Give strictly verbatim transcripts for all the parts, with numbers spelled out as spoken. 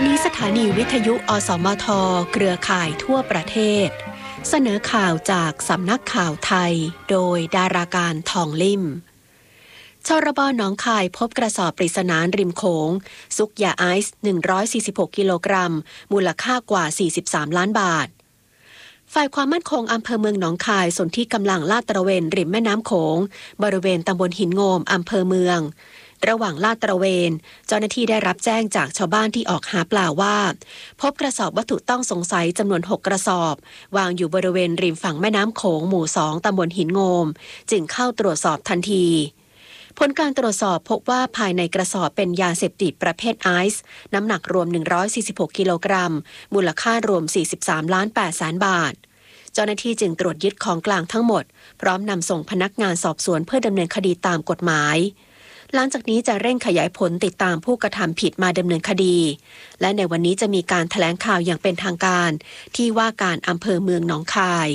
นี้สถานีวิทยุอสมทเครือข่ายทั่วประเทศเสนอข่าวจากสำนักข่าวไทยโดยดาราการทองลิ่มชรบหนองคายพบกระสอบปริศนาริมโขงซุกยาไอซ์หนึ่งร้อยสี่สิบหกกิโลกรัมมูลค่ากว่าสี่สิบสามล้านบาทฝ่ายความมั่นคงอำเภอเมืองหนองคายส่วนที่กำลังลาดตระเวนริมแม่น้ำโขงบริเวณตำบลหินโงมอำเภอเมืองระหว่างลาดตระเวนเจ้าหน้าที่ได้รับแจ้งจากชาวบ้านที่ออกหาปลาว่าพบกระสอบวัตถุต้องสงสัยจำนวนหกกระสอบวางอยู่บริเวณริมฝั่งแม่น้ำโขงหมู่สองตำบลหินโงมจึงเข้าตรวจสอบทันทีผลการตรวจสอบพบว่าภายในกระสอบเป็นยาเสพติดประเภทไอซ์น้ำหนักรวมหนึ่งร้อยสี่สิบหกกิโลกรัมมูลค่ารวมสี่สิบสามล้านแปดแสนบาทเจ้าหน้าที่จึงตรวจยึดของกลางทั้งหมดพร้อมนำส่งพนักงานสอบสวนเพื่อดำเนินคดีตามกฎหมายหลังจากนี้จะเร่งขยายผลติดตามผู้กระทำผิดมาดำเนินคดีและในวันนี้จะมีการแถลงข่าวอย่างเป็นทางการที่ว่าการอำเภอเมืองหนองคาย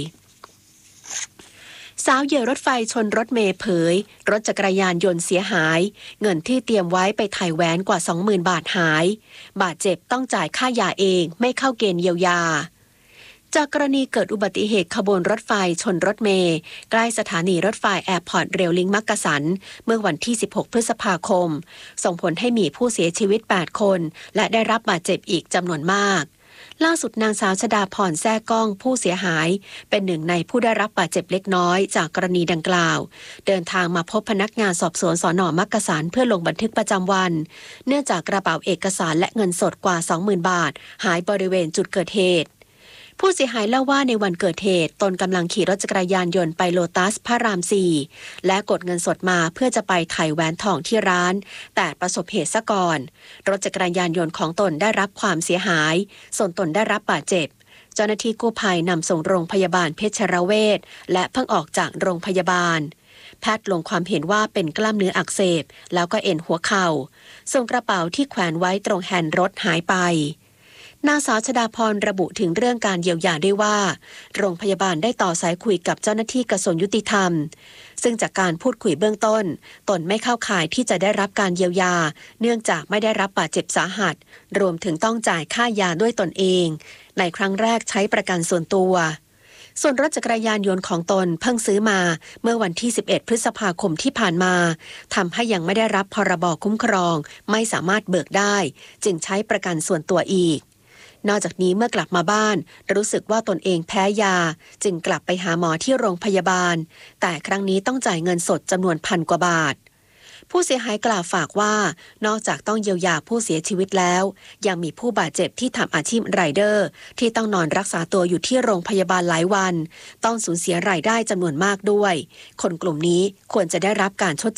สาวเหยื่อรถไฟชนรถเมล์เผยรถจักรยานยนต์เสียหายเงินที่เตรียมไว้ไปถ่ายแหวนกว่า สองหมื่น บาทหายบาดเจ็บต้องจ่ายค่ายาเองไม่เข้าเกณฑ์เยียวยาจากกรณีเกิดอุบัติเหตุขบวนรถไฟชนรถเมล์ใกล้สถานีรถไฟแอร์พอร์ตเรลลิงมักกะสันเมื่อวันที่สิบหกพฤษภาคมส่งผลให้มีผู้เสียชีวิตแปดคนและได้รับบาดเจ็บอีกจำนวนมากล่าสุดนางสาวชฎาพรแซ่ก้องผู้เสียหายเป็นหนึ่งในผู้ได้รับบาดเจ็บเล็กน้อยจากกรณีดังกล่าวเดินทางมาพบพนักงานสอบสวนสน.มักกะสันเพื่อลงบันทึกประจำวันเนื่องจากกระเป๋าเอกสารและเงินสดกว่า สองหมื่น บาทหายบริเวณจุดเกิดเหตุผู้เสียหายเล่าว่าในวันเกิดเหตุตนกำลังขี่รถจักรยานยนต์ไปโลตัสพระรามสี่และกดเงินสดมาเพื่อจะไปถ่ายแหวนทองที่ร้านแต่ประสบเหตุซะก่อนรถจักรยานยนต์ของตนได้รับความเสียหายส่วนตนได้รับบาดเจ็บเจ้าหน้าที่กู้ภัยนำส่งโรงพยาบาลเพชรเวชและเพิ่งออกจากโรงพยาบาลแพทย์ลงความเห็นว่าเป็นกล้ามเนื้ออักเสบแล้วก็เอ็นหัวเข่าส่วนกระเป๋าที่แขวนไว้ตรงแฮนด์รถหายไปนางสาวชฎาพรระบุถึงเรื่องการเยียวยาด้วยว่าโรงพยาบาลได้ต่อสายคุยกับเจ้าหน้าที่กระทรวงยุติธรรมซึ่งจากการพูดคุยเบื้องต้นตนไม่เข้าข่ายที่จะได้รับการเยียวยาเนื่องจากไม่ได้รับบาดเจ็บสาหัสรวมถึงต้องจ่ายค่ายาด้วยตนเองในครั้งแรกใช้ประกันส่วนตัวส่วนรถจักรยานยนต์ของตนเพิ่งซื้อมาเมื่อวันที่สิบเอ็ดพฤษภาคมที่ผ่านมาทำให้ยังไม่ได้รับพรบคุ้มครองไม่สามารถเบิกได้จึงใช้ประกันส่วนตัวอีกนอกจากนี้เมื่อกลับมาบ้านรู้สึกว่าตนเองแพ้ยาจึงกลับไปหาหมอที่โรงพยาบาลแต่ครั้งนี้ต้องจ่ายเงินสดจำนวนพันกว่าบาทผู้เสียหายกล่าวฝากว่านอกจากต้องเยียวยาผู้เสียชีวิตแล้วยังมีผู้บาดเจ็บที่ทำอาชีพไรเดอร์ที่ต้องนอนรักษาตัวอยู่ที่โรงพยาบาลหลายวันต้องสูญเสียรายได้จำนวนมากด้วยคนกลุ่มนี้ควรจะได้รับการชด